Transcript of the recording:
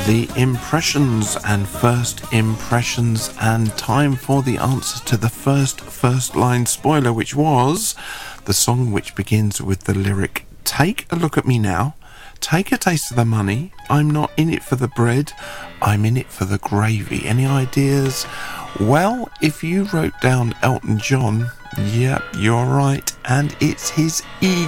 The impressions and first impressions, and time for the answer to the first line spoiler, which was the song which begins with the lyric, "Take a look at me now, take a taste of the money, I'm not in it for the bread, I'm in it for the gravy." Any ideas? Well, if you wrote down Elton John, yep, you're right, and it's his